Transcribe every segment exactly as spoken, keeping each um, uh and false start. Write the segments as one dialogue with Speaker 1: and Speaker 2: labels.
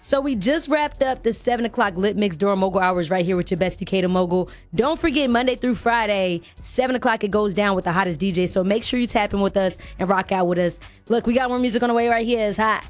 Speaker 1: So we just wrapped up the seven o'clock Lit Mix Dora Mogul Hours right here with your bestie, Kata Mogul. Don't forget, Monday through Friday, seven o'clock, it goes down with the hottest D J. So make sure you tap in with us and rock out with us. Look, we got more music on the way right here. It's hot.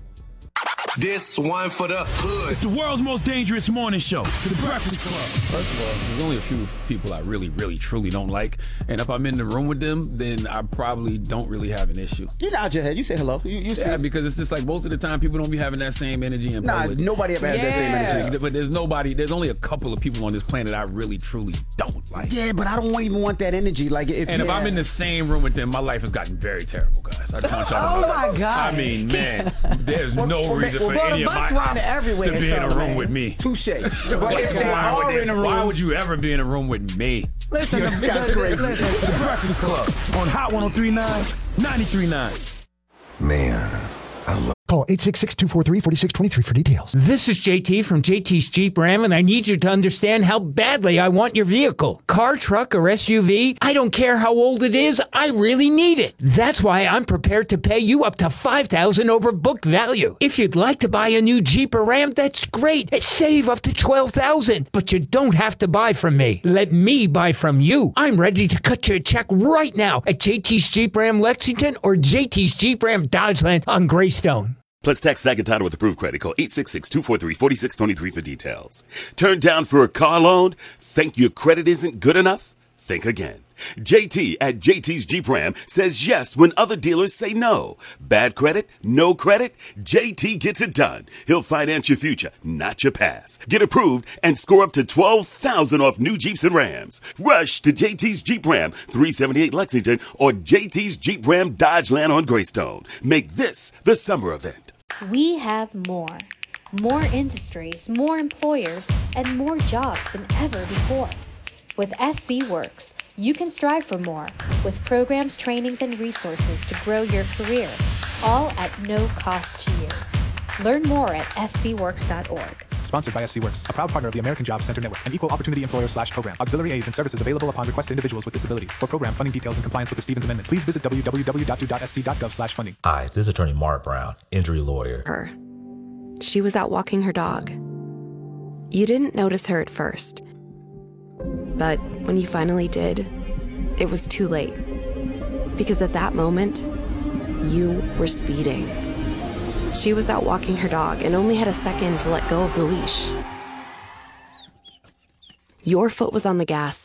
Speaker 2: This one for the hood.
Speaker 3: It's the world's most dangerous morning show. To the Breakfast Club.
Speaker 4: First of all, there's only a few people I really, really, truly don't like. And if I'm in the room with them, then I probably don't really have an issue.
Speaker 5: You nod your head. You say hello. You, you
Speaker 4: yeah, because it's just like most of the time people don't be having that same energy in
Speaker 5: Nah,
Speaker 4: public.
Speaker 5: nobody ever has
Speaker 4: yeah.
Speaker 5: that same energy.
Speaker 4: But there's nobody, there's only a couple of people on this planet I really, truly don't like.
Speaker 5: Yeah, but I don't even want that energy. Like, if
Speaker 4: And
Speaker 5: yeah.
Speaker 4: if I'm in the same room with them, my life has gotten very terrible, guys. I just want y'all to know.
Speaker 6: Oh, my God.
Speaker 4: I mean, man, there's
Speaker 5: Well,
Speaker 4: no
Speaker 5: well,
Speaker 4: reason
Speaker 5: well,
Speaker 4: for
Speaker 5: well,
Speaker 4: any
Speaker 6: the
Speaker 4: of my
Speaker 6: bus ride
Speaker 4: ops
Speaker 6: everywhere,
Speaker 4: to be in a room
Speaker 6: Charlamagne.
Speaker 4: with me.
Speaker 5: Touche. But if they
Speaker 4: why,
Speaker 5: are
Speaker 4: would
Speaker 5: in
Speaker 4: they,
Speaker 5: a room,
Speaker 4: why would you ever be in a room with me?
Speaker 6: Listen,
Speaker 5: Yo, this guy's crazy.
Speaker 3: The Breakfast Club on Hot one oh three point nine, ninety-three point nine.
Speaker 2: Man, I love.
Speaker 7: Call eight six six, two four three, four six two three for details.
Speaker 8: This is J T from J T's Jeep Ram, and I need you to understand how badly I want your vehicle. Car, truck, or S U V, I don't care how old it is, I really need it. That's why I'm prepared to pay you up to five thousand dollars over book value. If you'd like to buy a new Jeep or Ram, that's great. Save up to twelve thousand dollars. But you don't have to buy from me. Let me buy from you. I'm ready to cut you a check right now at J T's Jeep Ram Lexington or J T's Jeep Ram Dodgeland on Greystone.
Speaker 9: Plus, text tag and title with approved credit. Call eight six six, two four three, four six two three for details. Turned down for a car loan? Think your credit isn't good enough? Think again. J T at J T's Jeep Ram says yes when other dealers say no. Bad credit? No credit? J T gets it done. He'll finance your future, not your past. Get approved and score up to twelve thousand dollars off new Jeeps and Rams. Rush to J T's Jeep Ram, three seventy-eight Lexington, or J T's Jeep Ram Dodgeland on Greystone. Make this the summer event.
Speaker 10: We have more. More industries, more employers, and more jobs than ever before. With S C Works, you can strive for more with programs, trainings, and resources to grow your career, all at no cost to you. Learn more at s c works dot org.
Speaker 11: Sponsored by S C Works, a proud partner of the American Jobs Center Network, an equal opportunity employer slash program. Auxiliary aids and services available upon request to individuals with disabilities. For program funding details and compliance with the Stevens Amendment, please visit w w w dot do dot s c dot gov slash funding.
Speaker 12: Hi, this is attorney Mark Brown, injury lawyer.
Speaker 13: Her. She was out walking her dog. You didn't notice her at first. But when you finally did, it was too late. Because at that moment, you were speeding. She was out walking her dog and only had a second to let go of the leash. Your foot was on the gas,